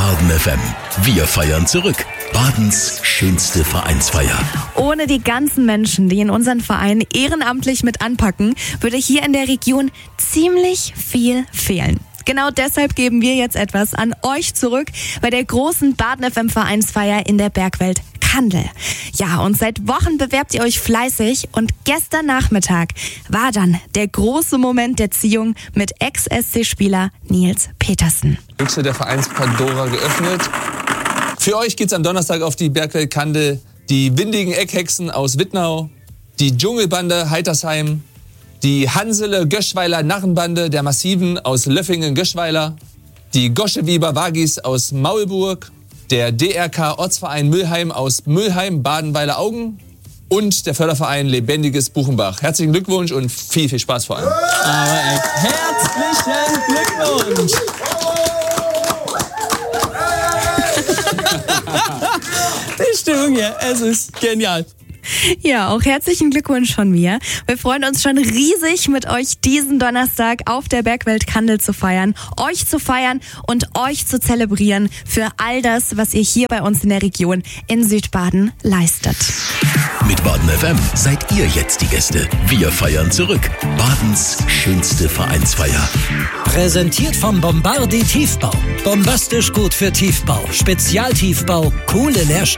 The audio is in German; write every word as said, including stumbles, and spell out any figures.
Baden F M. Wir feiern zurück. Badens schönste Vereinsfeier. Ohne die ganzen Menschen, die in unseren Verein ehrenamtlich mit anpacken, würde hier in der Region ziemlich viel fehlen. Genau deshalb geben wir jetzt etwas an euch zurück bei der großen Baden F M Vereinsfeier in der Bergwelt Kandel. Ja, und seit Wochen bewerbt ihr euch fleißig und gestern Nachmittag war dann der große Moment der Ziehung mit Ex-S C-Spieler Nils Petersen. Büchse der Vereins Pandora geöffnet. Für euch geht's am Donnerstag auf die Bergwelt Kandel. Die windigen Eckhexen aus Wittnau, die Dschungelbande Heitersheim, die Hansele Göschweiler Narrenbande der Massiven aus Löffingen-Göschweiler, die Goschewieber Wagis aus Maulburg, der D R K Ortsverein Müllheim aus Müllheim, Badenweiler Augen und der Förderverein Lebendiges Buchenbach. Herzlichen Glückwunsch und viel, viel Spaß vor allem. Aber herzlichen Glückwunsch! Die Stimmung hier, es ist genial. Ja, auch herzlichen Glückwunsch von mir. Wir freuen uns schon riesig, mit euch diesen Donnerstag auf der Bergwelt Kandel zu feiern, euch zu feiern und euch zu zelebrieren für all das, was ihr hier bei uns in der Region in Südbaden leistet. Mit Baden F M seid ihr jetzt die Gäste. Wir feiern zurück. Badens schönste Vereinsfeier. Präsentiert vom Bombardi Tiefbau. Bombastisch gut für Tiefbau. Spezialtiefbau, coole Leerstände.